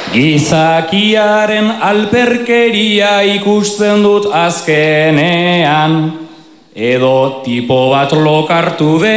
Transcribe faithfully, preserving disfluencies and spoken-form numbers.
Gizakiaren alperkeria ikusten dut azkenean, edo tipo bat lokartu be